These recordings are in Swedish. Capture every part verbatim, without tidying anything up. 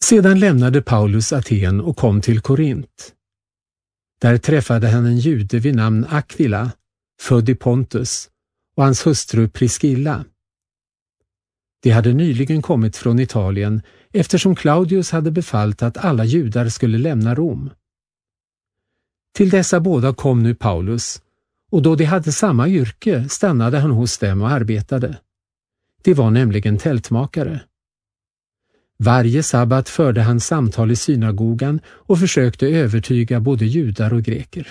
Sedan lämnade Paulus Aten och kom till Korint. Där träffade han en jude vid namn Aquila, född i Pontus, och hans hustru Priscilla. De hade nyligen kommit från Italien eftersom Claudius hade befallt att alla judar skulle lämna Rom. Till dessa båda kom nu Paulus, och då de hade samma yrke stannade han hos dem och arbetade. De var nämligen tältmakare. Varje sabbat förde han samtal i synagogan och försökte övertyga både judar och greker.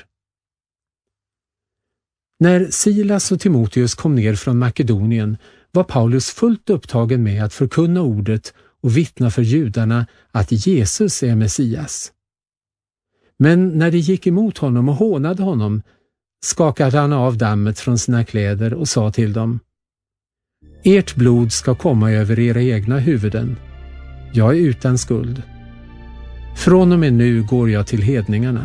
När Silas och Timoteus kom ner från Makedonien var Paulus fullt upptagen med att förkunna ordet och vittna för judarna att Jesus är Messias. Men när de gick emot honom och hånade honom skakade han av dammet från sina kläder och sa till dem: Ert blod ska komma över era egna huvuden. Jag är utan skuld. Från och med nu går jag till hedningarna.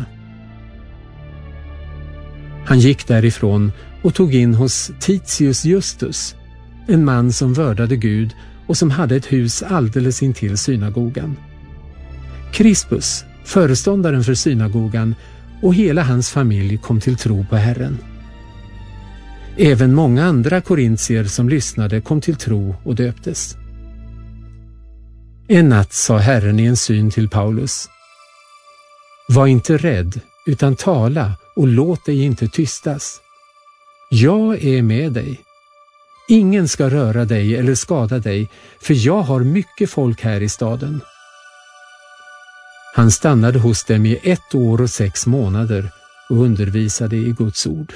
Han gick därifrån och tog in hos Titius Justus, en man som vördade Gud och som hade ett hus alldeles intill synagogan. Crispus, föreståndaren för synagogan, och hela hans familj kom till tro på Herren. Även många andra korintier som lyssnade kom till tro och döptes. En natt sa Herren i en syn till Paulus: Var inte rädd, utan tala och låt dig inte tystas. Jag är med dig. Ingen ska röra dig eller skada dig, för jag har mycket folk här i staden. Han stannade hos dem i ett år och sex månader och undervisade i Guds ord.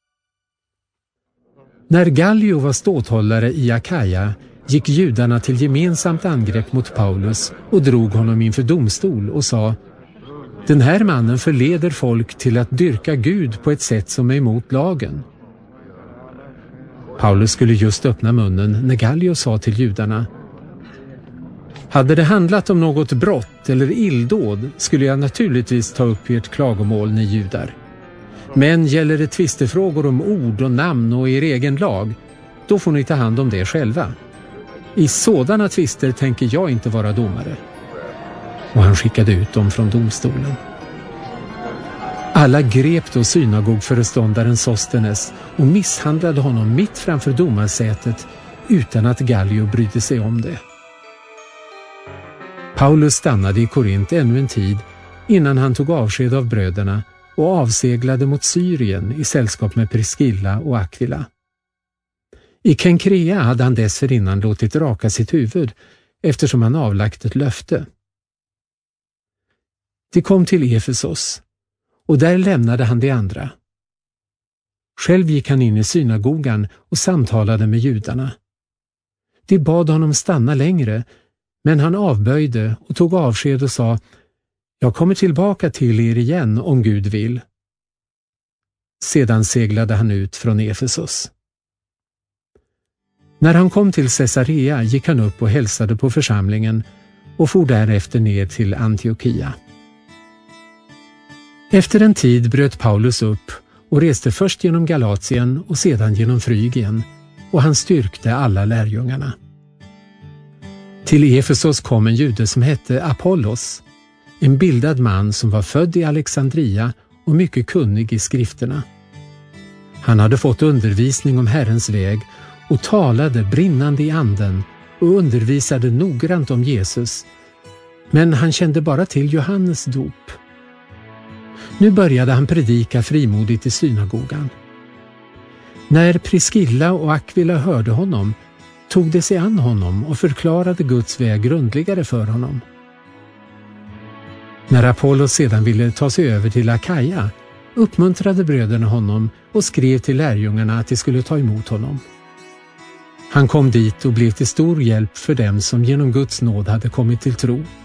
När Gallio var ståthållare i Akaja gick judarna till gemensamt angrepp mot Paulus och drog honom inför domstol och sa: Den här mannen förleder folk till att dyrka Gud på ett sätt som är emot lagen. Paulus skulle just öppna munnen när Gallio sa till judarna: Hade det handlat om något brott eller illdåd skulle jag naturligtvis ta upp ert klagomål, ni judar. Men gäller det tvistefrågor om ord och namn och er egen lag, då får ni ta hand om det själva. I sådana tvister tänker jag inte vara domare. Och han skickade ut dem från domstolen. Alla grep då synagogföreståndaren Sostenes och misshandlade honom mitt framför domarsätet utan att Gallio brydde sig om det. Paulus stannade i Korint ännu en tid innan han tog avsked av bröderna och avseglade mot Syrien i sällskap med Priscilla och Aquila. I Kenkrea hade han dessförinnan låtit raka sitt huvud eftersom han avlagt ett löfte. De kom till Efesos och där lämnade han de andra. Själv gick han in i synagogan och samtalade med judarna. De bad honom stanna längre, men han avböjde och tog avsked och sa: Jag kommer tillbaka till er igen om Gud vill. Sedan seglade han ut från Efesos. När han kom till Caesarea gick han upp och hälsade på församlingen och for därefter ner till Antiochia. Efter en tid bröt Paulus upp och reste först genom Galatien och sedan genom Frygien, och han styrkte alla lärjungarna. Till Efesos kom en jude som hette Apollos, en bildad man som var född i Alexandria och mycket kunnig i skrifterna. Han hade fått undervisning om Herrens väg och talade brinnande i anden och undervisade noggrant om Jesus, men han kände bara till Johannes dop. Nu började han predika frimodigt i synagogan. När Priscilla och Aquila hörde honom tog de sig an honom och förklarade Guds väg grundligare för honom. När Apollos sedan ville ta sig över till Akaja uppmuntrade bröderna honom och skrev till lärjungarna att de skulle ta emot honom. Han kom dit och blev till stor hjälp för dem som genom Guds nåd hade kommit till tro.